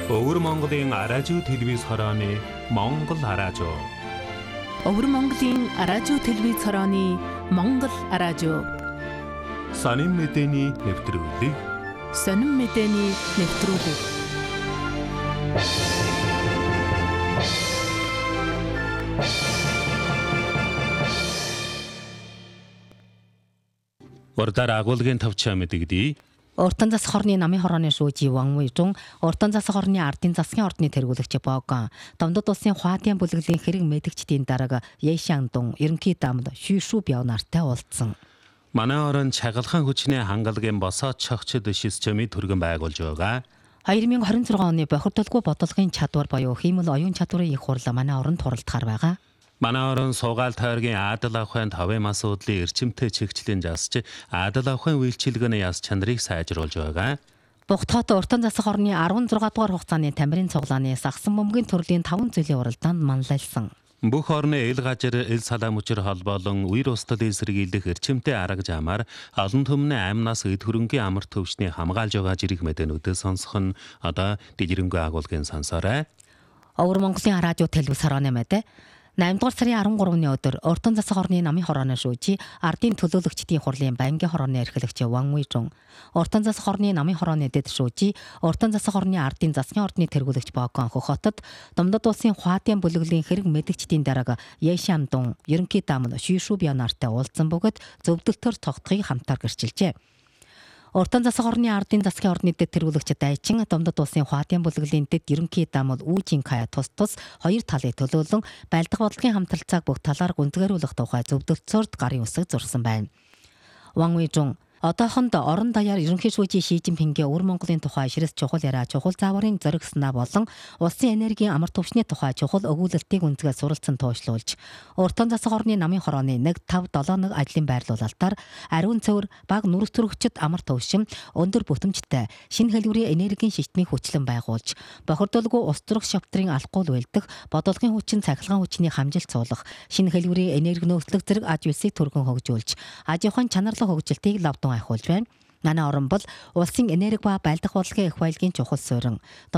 Өвөр Монголын аражуу телевиз хорооны Монгол аражуу. Өвөр Монголын аражуу телевиз хорооны Монгол аражуу. Сонин мэдээний нэвтрүүлэг. Сонин мэдээний нэвтрүүлэг. Урдаар агуулгын тавчаа мэдэгдээ. Уртан засаг хорны намын хорооны шүүжи Ван Уйжун, уртан засаг хорны ардын засгийн ордны тэргүүлэгч Богон, Домдод улсын Хуатиан бүлэглэлийн хэрэг мэдгчдийн дарга Яйшандун, ерөнхий дамд Шүшу Бяунартай уулзсан. Манай орон чагалхан хүчний хангалагын босоод чогчд системийг түргэн байгуулж байгаа. 2026 оны бохирдолгүй бодлогын чадвар буюу хиймэл оюун чадварын их хурл манай оронд хуралдахаар байгаа. Манай орон суугаал тойргийн Адал авахын товын асуудлын эрчимтэй чигчлийн засч Адал авахын үйлчилгээний яс чанарыг сайжруулж байгаа. Бугтхот уртан засаг хорны 16 дугаар хугацааны тамирын цуглааны сагсан бөмбөгийн төрлийн 5 зүйлийн уралдаанд манлайлсан. Бүх орны эл гажир, эл салаа мөчр холбоолон үер устдын сэргийлэх эрчимтэй арга замаар олон түмний амнаас эд хөрөнгийн амар төвчний хамгаалж байгаа жирэх мэдээнүүдээ сонсох нь одоо дэжрэнгүй агуулгын сонсоорой. Өвөр Монголын радио телевиз хорооны мэдээ 8 дугаар сарын 13-ны өдөр уртан засаг хорны намын хорооны шүүжи ардын төлөөлөгчдийн хурлын байнгын хорооны эрхлэгч Ван Уйжун, уртан засаг хорны намын хорооны дэд шүүжи уртан засаг хорны ардын засгийн ордны тэргүүлэгч Богон хотод Домдод улсын Хуатиан бүлэглэлийн хэрэг мэдгчдийн дарга Яйшандун, ерөнхий дамд Шүшу Бяунартай уулзсан бөгөөд зөвдөлтөөр тогтхыг хамтаар гэрчилжээ. Уртан засаг хорны ардын засгийн ордны дэд тэргүүлэгч Дайчин, Домдод улсын Хуатиан бүлэглэлийн дэд ерөнхий дамд Үүжин Кая тус хоёр талыг төлөөлөн байлдах бодлогын хамталцааг бүх талаар гүнзгийрүүлэх тухай зөвдөлтөөрд гарын үсэг зурсан байна. Ван Уйжун одоохонд орон даяар ерөнхий шүүжийн Ши Жинпингийн Өвөр Монголын тухай ширэс чухал яриа чухал зааварын зоригснаа болон улсын энергийн амар түвшний тухай чухал өгүүлэлтийг үндэсгээ суралцсан тооцоолж, уртан засаг хорны намын хорооны 1-5-7 ажлын байрлуулалтаар ариун цэвэр баг нүрс төрөгчд амар түвшин өндөр бүтэмжтэй шинэ хэлбэрийн энергийн шийтнийг хүчлэн байгуулж, бохирдолгүй ус төрөх шавтрын алхгуул уйлдах, бодлогын хүчин цахилгаан хүчний хамжилт суулгах, шинэ хэлбэрийн энерги нөөцлөх зэрэг аж үйлсийг түргэн хөгжүүлж, аж ахуйн чанарлах хөгжилтийг лавдан ахиулж байна. Манай орон бол улсын энерги ба байлдах бодлогын их баялагын чухал суурин.